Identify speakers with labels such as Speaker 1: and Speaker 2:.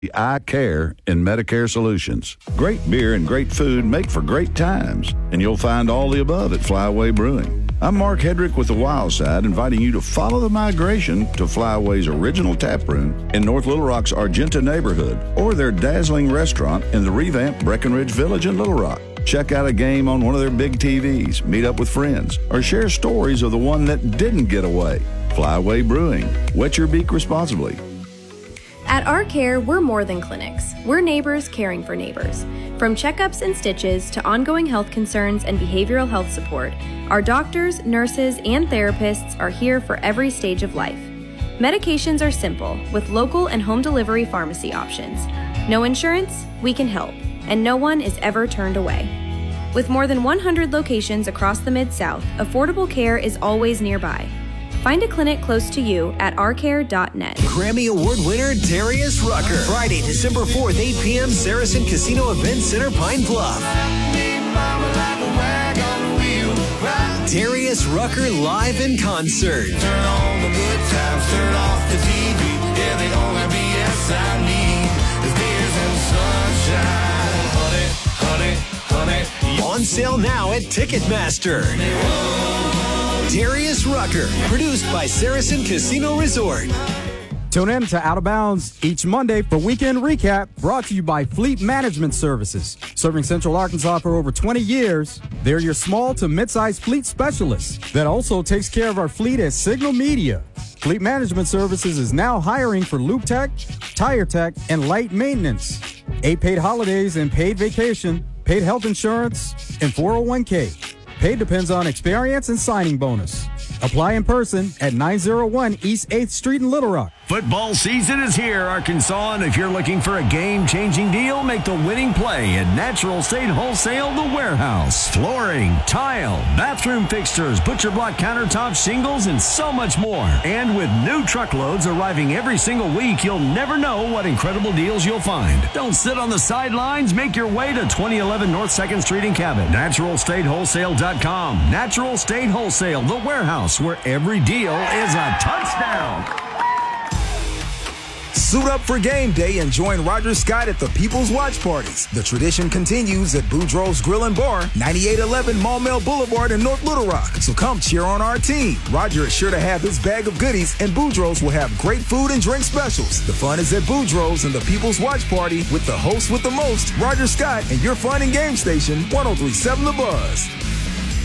Speaker 1: I Care in Medicare Solutions. Great beer and great food make for great times, and you'll find all the above at Flyaway Brewing. I'm Mark Hedrick with The Wild Side, inviting you to follow the migration to Flyaway's original tap room in North Little Rock's Argenta neighborhood, or their dazzling restaurant in the revamped Breckenridge Village in Little Rock. Check out a game on one of their big TVs, meet up with friends, or share stories of the one that didn't get away. Flyaway Brewing. Wet your beak responsibly.
Speaker 2: At Our Care, we're more than clinics. We're neighbors caring for neighbors. From checkups and stitches to ongoing health concerns and behavioral health support, our doctors, nurses, and therapists are here for every stage of life. Medications are simple, with local and home delivery pharmacy options. No insurance? We can help, and no one is ever turned away. With more than 100 locations across the Mid-South, affordable care is always nearby. Find a clinic close to you at ourcare.net.
Speaker 3: Grammy Award winner Darius Rucker. Friday, December 4th, 8 p.m., Saracen Casino Event Center, Pine Bluff. Darius Rucker live in concert.
Speaker 4: Turn on the good times, turn off the TV. Yeah, the only BS I need is beers and sunshine. Honey, honey, honey.
Speaker 3: On sale now at Ticketmaster. Darius Rucker, produced by Saracen Casino Resort.
Speaker 5: Tune in to Out of Bounds each Monday for Weekend Recap, brought to you by Fleet Management Services. Serving Central Arkansas for over 20 years, they're your small to mid-sized fleet specialist that also takes care of our fleet at Signal Media. Fleet Management Services is now hiring for lube tech, tire tech, and light maintenance. 8 paid holidays and paid vacation, paid health insurance, and 401k. Pay depends on experience and signing bonus. Apply in person at 901 East 8th Street in Little Rock.
Speaker 6: Football season is here, Arkansas, and if you're looking for a game-changing deal, make the winning play at Natural State Wholesale The Warehouse. Flooring, tile, bathroom fixtures, butcher block countertops, shingles, and so much more. And with new truckloads arriving every single week, you'll never know what incredible deals you'll find. Don't sit on the sidelines. Make your way to 2011 North 2nd Street in Cabot. NaturalStateWholesale.com. Natural State Wholesale The Warehouse, where every deal is a touchdown.
Speaker 7: Suit up for game day and join Roger Scott at the People's Watch Parties. The tradition continues at Boudreaux's Grill and Bar, 9811 Maumelle Boulevard in North Little Rock. So come cheer on our team. Roger is sure to have his bag of goodies, and Boudreaux's will have great food and drink specials. The fun is at Boudreaux's and the People's Watch Party with the host with the most, Roger Scott, and your fun and game station, 103.7 The Buzz.